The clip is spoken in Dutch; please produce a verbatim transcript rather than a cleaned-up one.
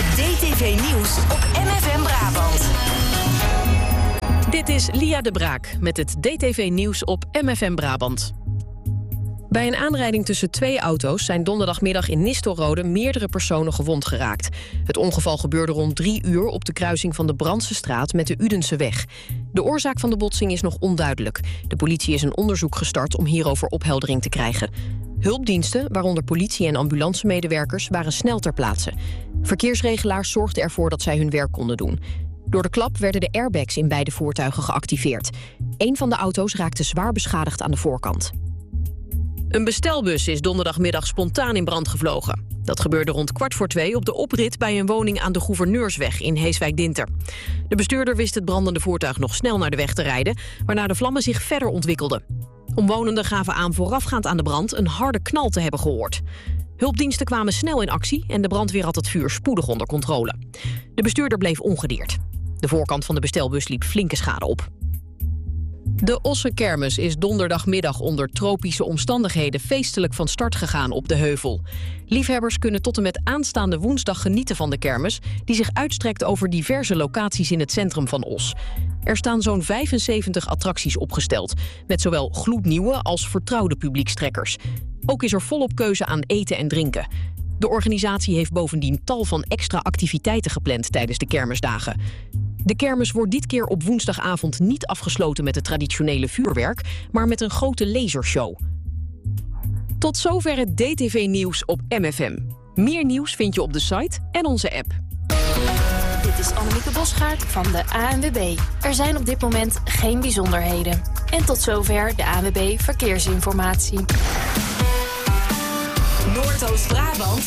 Het D T V-nieuws op M F M Brabant. Dit is Lia de Braak met het D T V-nieuws op M F M Brabant. Bij een aanrijding tussen twee auto's zijn donderdagmiddag in Nistelrode meerdere personen gewond geraakt. Het ongeval gebeurde rond drie uur op de kruising van de Brandsestraat met de Udenseweg. De oorzaak van de botsing is nog onduidelijk. De politie is een onderzoek gestart om hierover opheldering te krijgen. Hulpdiensten, waaronder politie- en ambulancemedewerkers, waren snel ter plaatse. Verkeersregelaars zorgden ervoor dat zij hun werk konden doen. Door de klap werden de airbags in beide voertuigen geactiveerd. Eén van de auto's raakte zwaar beschadigd aan de voorkant. Een bestelbus is donderdagmiddag spontaan in brand gevlogen. Dat gebeurde rond kwart voor twee op de oprit bij een woning aan de Gouverneursweg in Heeswijk-Dinter. De bestuurder wist het brandende voertuig nog snel naar de weg te rijden, waarna de vlammen zich verder ontwikkelden. Omwonenden gaven aan voorafgaand aan de brand een harde knal te hebben gehoord. Hulpdiensten kwamen snel in actie en de brandweer had het vuur spoedig onder controle. De bestuurder bleef ongedeerd. De voorkant van de bestelbus liep flinke schade op. De Ossenkermis is donderdagmiddag onder tropische omstandigheden feestelijk van start gegaan op de heuvel. Liefhebbers kunnen tot en met aanstaande woensdag genieten van de kermis, die zich uitstrekt over diverse locaties in het centrum van Os. Er staan zo'n vijfenzeventig attracties opgesteld, met zowel gloednieuwe als vertrouwde publiekstrekkers. Ook is er volop keuze aan eten en drinken. De organisatie heeft bovendien tal van extra activiteiten gepland tijdens de kermisdagen. De kermis wordt dit keer op woensdagavond niet afgesloten met het traditionele vuurwerk, maar met een grote lasershow. Tot zover het D T V-nieuws op M F M. Meer nieuws vind je op de site en onze app. Dit is Annemieke Bosgaard van de A N W B. Er zijn op dit moment geen bijzonderheden. En tot zover de A N W B Verkeersinformatie. Noordoost-Brabant